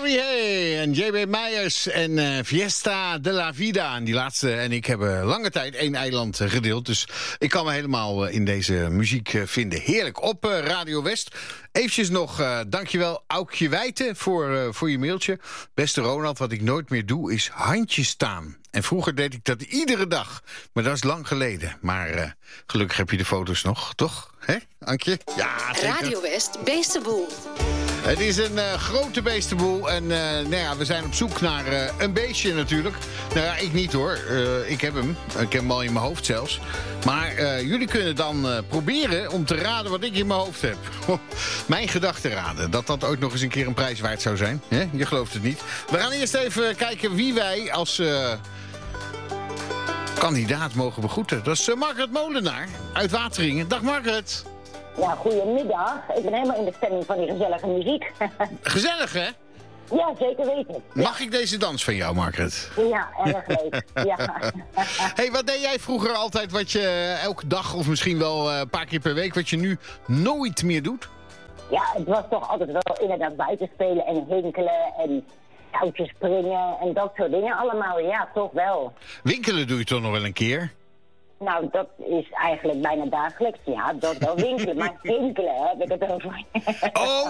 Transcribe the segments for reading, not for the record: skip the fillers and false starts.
Charlie Hay en J.B. Meijers en Fiesta de la Vida. En die laatste en ik hebben lange tijd één eiland gedeeld. Dus ik kan me helemaal in deze muziek vinden. Heerlijk, op Radio West. Eventjes nog, dankjewel Aukje Wijten voor je mailtje. Beste Ronald, wat ik nooit meer doe is handjes staan. En vroeger deed ik dat iedere dag. Maar dat is lang geleden. Maar gelukkig heb je de foto's nog, toch? Hè, Ankje? Ja, zeker. Radio West, Beestenboel. Het is een grote beestenboel en nou ja, we zijn op zoek naar een beestje natuurlijk. Nou ja, ik niet hoor. Ik heb hem. Ik heb hem al in mijn hoofd zelfs. Maar jullie kunnen dan proberen om te raden wat ik in mijn hoofd heb. Mijn gedachten raden. Dat ooit nog eens een keer een prijs waard zou zijn. Hè? Je gelooft het niet. We gaan eerst even kijken wie wij als kandidaat mogen begroeten. Dat is Margaret Molenaar uit Wateringen. Dag Margaret. Ja, goedemiddag. Ik ben helemaal in de stemming van die gezellige muziek. Gezellig, hè? Ja, zeker weten. Ja. Mag ik deze dans van jou, Margaret? Ja, erg leuk. Ja. Hey, wat deed jij vroeger altijd wat je elke dag of misschien wel een paar keer per week wat je nu nooit meer doet? Ja, het was toch altijd wel inderdaad buiten spelen en hinkelen en touwtjes springen en dat soort dingen allemaal. Ja, toch wel. Winkelen doe je toch nog wel een keer? Nou, dat is eigenlijk bijna dagelijks. Ja, dat wel winkelen. Maar hinkelen heb ik het over. Oh,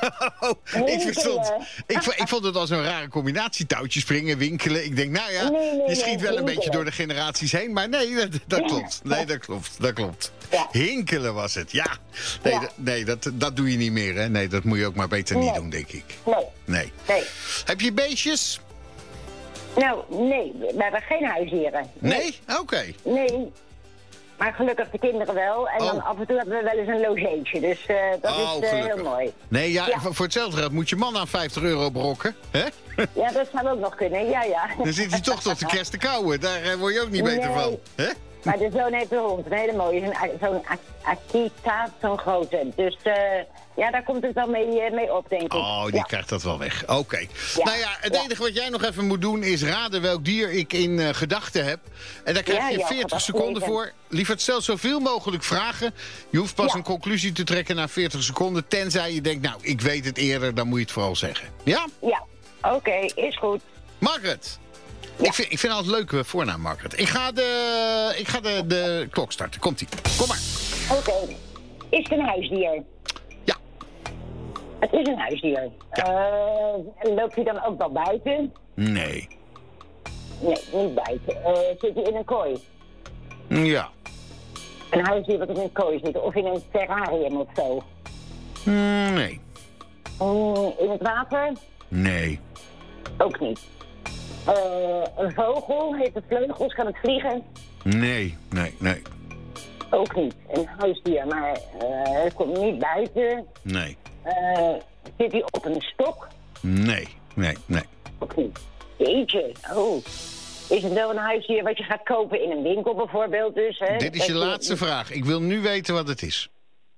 ik vond het al zo'n rare combinatie. Touwtjes springen, winkelen. Ik denk, nou ja, je schiet wel een beetje door de generaties heen. Maar nee, dat klopt. Nee, dat klopt. Ja. Hinkelen was het, ja. Nee, dat doe je niet meer, hè. Nee, dat moet je ook maar beter niet doen, denk ik. Nee. Heb je beestjes? Nou, nee. We hebben geen huisdieren. Nee? Oké. Nee. Maar gelukkig de kinderen wel. En dan af en toe hebben we wel eens een logeetje. Dus dat is heel mooi. Nee, ja, voor hetzelfde geld moet je man aan €50 brokken. Hè? Ja, dat zou ook nog kunnen. Ja. Dan zit hij toch tot de kerst te kauwen. Daar word je ook niet beter van. Hè? Maar de zoon heeft een hond. Een hele mooie. Zo'n Akita, zo'n grote. Dus ja, daar komt het wel mee op, denk ik. Oh, die krijgt dat wel weg. Oké. Ja. Nou ja, het enige wat jij nog even moet doen is raden welk dier ik in gedachten heb. En daar krijg je 40 seconden voor. Lieverd, stel zoveel mogelijk vragen. Je hoeft pas een conclusie te trekken na 40 seconden. Tenzij je denkt, nou, ik weet het eerder, dan moet je het vooral zeggen. Ja? Ja, oké, is goed. Margaret. Ja. Ik vind het altijd een leuke voornaam, Margaret. Ik ga de klok starten. Komt-ie. Kom maar. Oké. Is het een huisdier? Ja. Het is een huisdier. Ja. Loopt hij dan ook wel buiten? Nee. Nee, niet buiten. Zit hij in een kooi? Ja. Een huisdier wat in een kooi zit? Of in een terrarium of zo? Nee. In het water? Nee. Ook niet. Een vogel, heeft het vleugels, kan het vliegen? Nee. Ook niet. Een huisdier, maar het komt niet buiten. Nee. Zit hij op een stok? Nee. Ook niet. Jeetje, Is het wel een huisdier wat je gaat kopen in een winkel bijvoorbeeld dus? Hè? Dit is je laatste vraag. Ik wil nu weten wat het is.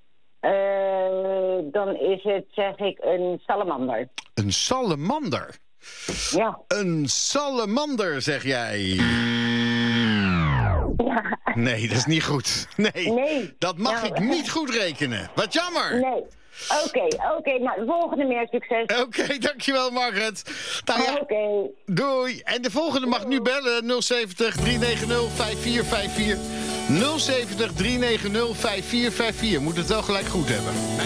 Dan is het, zeg ik, een salamander. Een salamander? Ja. Een salamander, zeg jij. Ja. Nee, dat is niet goed. Nee. Dat mag ik niet goed rekenen. Wat jammer. Nee. Oké. Nou, de volgende meer succes. Oké, dankjewel Margaret. Nou ja, Oké. Doei. En de volgende mag nu bellen. 070 390 5454. 070 390 5454. Moet het wel gelijk goed hebben.